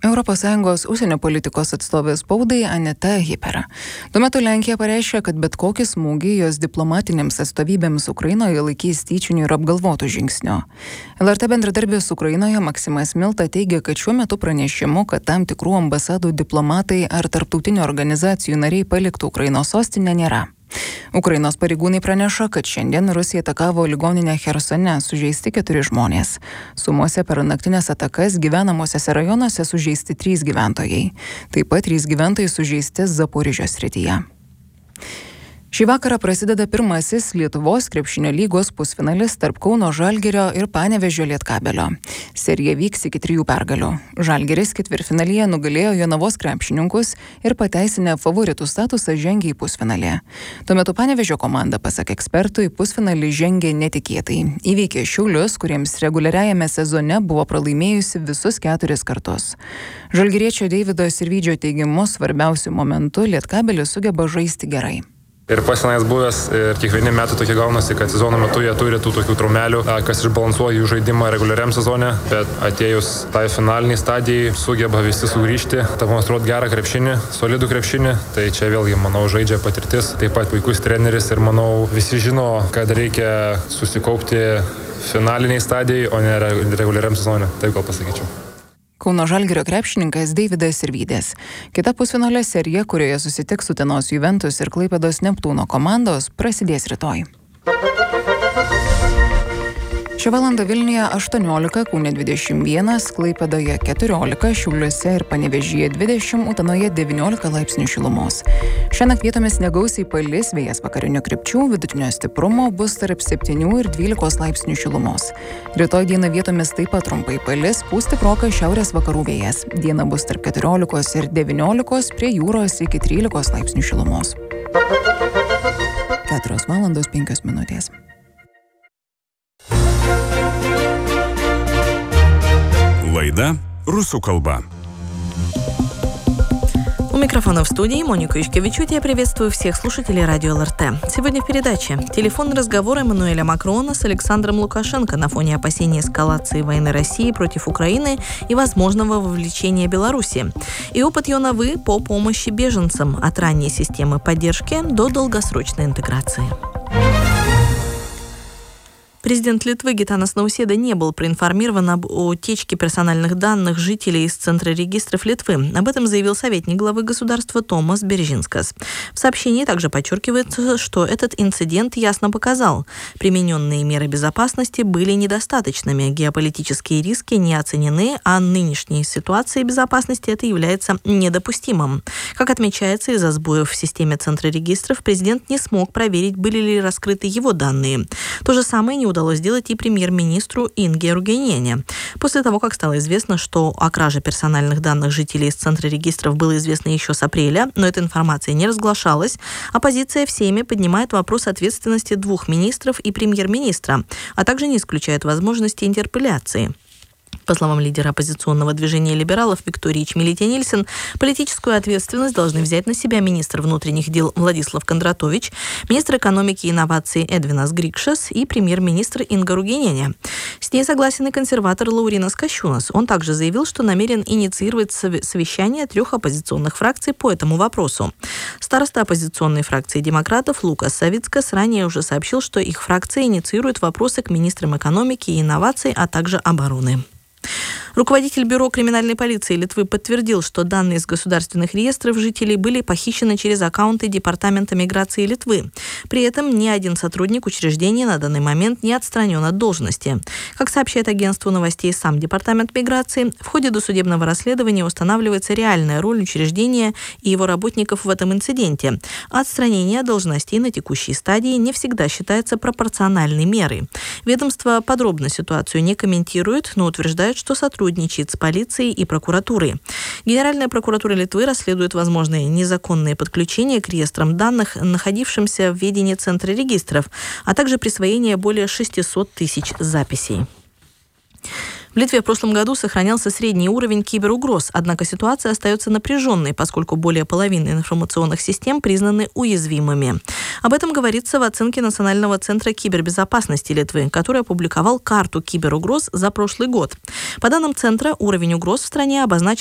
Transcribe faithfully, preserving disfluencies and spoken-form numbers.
Europos Sąjungos užsienio politikos atstovė spaudai Aneta Hipera. Tuo metu Lenkija pareiškė, kad bet kokį smūgį jos diplomatinėms atstovybėms Ukrainoje laikys tyčiniu ir apgalvotų žingsniu. L R T bendradarbis Ukrainoje Maksimas Milta teigia, kad šiuo metu pranešimu, kad tam tikrų ambasadų diplomatai ar tarptautinių organizacijų nariai paliktų Ukrainos sostinę, nėra. Ukrainos pareigūnai praneša, kad šiandien Rusija atakavo ligoninę Chersone, sužeisti keturi žmonės. Sumuose per naktinės atakas gyvenamosiose rajonuose sužeisti trys gyventojai. Taip pat trys gyventojai sužeisti Zaporižės srityje. Šį vakarą prasideda pirmasis Lietuvos krepšinio lygos pusfinalis tarp Kauno Žalgirio ir Panevėžio Lietkabelio. Serija vyks iki trijų pergalių. Žalgiris ketvirtfinalyje nugalėjo Jonavos krepšininkus ir pateisinę favoritų statusą žengė į pusfinalį. Tuo metu Panevėžio komanda, pasak ekspertų, į pusfinalį žengė netikėtai. Įveikė Šiaulius, kuriems reguliariajame sezone buvo pralaimėjusi visus keturis kartus. Žalgiriečio Deivido Sirvydžio teigimu, svarbiausiu momentu Lietkabelis sugeba žaisti gerai. Ir pasinais buvęs, ir kiekvieni metai tokie gaunasi, kad sezono metu jie turi tų tokių traumelių, kas išbalansuoja jų žaidimą reguliariam sezone, bet atėjus tai finaliniai stadijai sugeba visi sugrįžti, demonstruoti gerą krepšinį, solidų krepšinį, tai čia vėlgi, manau, žaidžia patirtis, taip pat puikus treneris ir manau visi žino, kad reikia susikaupti finaliniai stadijai, o ne reguliariam sezone, taip gal pasakyčiau. Kauno Žalgirio krepšininkas Deividas Sirvydis. Kita pusfinalio serija, kurioje susitiks Utenos Juventus ir Klaipėdos Neptūno komandos, prasidės rytoj. Šią valandą Vilniuje aštuoniolika, Kaune dvidešimt vienas, Klaipėdoje keturiolika, Šiauliuose ir Panevėžyje dvidešimt, Utenoje devyniolika laipsnių šilumos. Šiąnakt vietomis negausiai palis, vėjas vakarinių krypčių, vidutinio stiprumo, bus tarp septynių ir dvylikos laipsnių šilumos. Rytoj dieną vietomis taip pat trumpai palis, pūs stiprokas šiaurės vakarų vėjas. Diena bus tarp keturiolikos ir devyniolikos, prie jūros iki trylikos laipsnių šilumos. keturios valandos penkios minutės. Лайда «Русу колба». У микрофона в студии Моника Ишкевичут. Я приветствую всех слушателей радио Л Р Т. Сегодня в передаче телефонный разговор Эммануэля Макрона с Александром Лукашенко на фоне опасений эскалации войны России против Украины и возможного вовлечения Беларуси. И опыт Йонавы по помощи беженцам от ранней системы поддержки до долгосрочной интеграции. Президент Литвы Гитанас Науседа не был проинформирован об утечке персональных данных жителей из Центра регистров Литвы. Об этом заявил советник главы государства Томас Бережинскас. В сообщении также подчеркивается, что этот инцидент ясно показал, примененные меры безопасности были недостаточными, геополитические риски не оценены, а нынешней ситуации безопасности это является недопустимым. Как отмечается, из-за сбоев в системе Центра регистров президент не смог проверить, были ли раскрыты его данные. То же самое не удалось сделать и премьер-министру Инге Ругениене. После того, как стало известно, что о краже персональных данных жителей из Центра регистров было известно еще с апреля, но эта информация не разглашалась, оппозиция в Сейме поднимает вопрос ответственности двух министров и премьер-министра, а также не исключает возможности интерпелляции. По словам лидера оппозиционного движения либералов Виктории Чмилите-Нильсен, политическую ответственность должны взять на себя министр внутренних дел Владислав Кондратович, министр экономики и инноваций Эдвинас Грикшес и премьер-министр Инга Ругениене. С ней согласен и консерватор Лауринас Кащунас. Он также заявил, что намерен инициировать совещание трех оппозиционных фракций по этому вопросу. Староста оппозиционной фракции демократов Лукас Савицкас ранее уже сообщил, что их фракция инициирует вопросы к министрам экономики и инноваций, а также обороны. Руководитель Бюро криминальной полиции Литвы подтвердил, что данные из государственных реестров жителей были похищены через аккаунты Департамента миграции Литвы. При этом ни один сотрудник учреждения на данный момент не отстранен от должности. Как сообщает агентству новостей сам Департамент миграции, в ходе досудебного расследования устанавливается реальная роль учреждения и его работников в этом инциденте. Отстранение от должностей на текущей стадии не всегда считается пропорциональной мерой. Ведомство подробно ситуацию не комментирует, но утверждает, что сотрудничает с полицией и прокуратурой. Генеральная прокуратура Литвы расследует возможные незаконные подключения к реестрам данных, находившимся в ведении Центра регистров, а также присвоение более шестьсот тысяч записей. В Литве в прошлом году сохранялся средний уровень киберугроз, однако ситуация остается напряженной, поскольку более половины информационных систем признаны уязвимыми. Об этом говорится в оценке Национального центра кибербезопасности Литвы, который опубликовал карту киберугроз за прошлый год. По данным центра, уровень угроз в стране обозначен